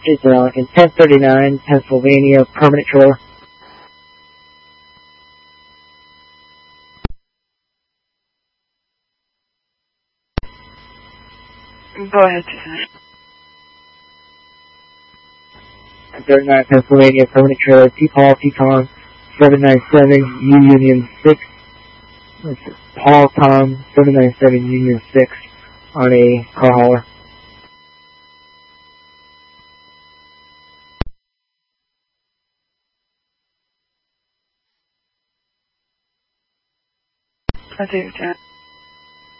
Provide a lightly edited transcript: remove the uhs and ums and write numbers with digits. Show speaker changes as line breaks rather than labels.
is in 1039 Pennsylvania, permanent trailer.
Go ahead, Susan.
1039 Pennsylvania, permanent trailer, Paul Tom 797 U Union 6. Paul Tom 797 Union 6 on a car hauler.
I'll take your time.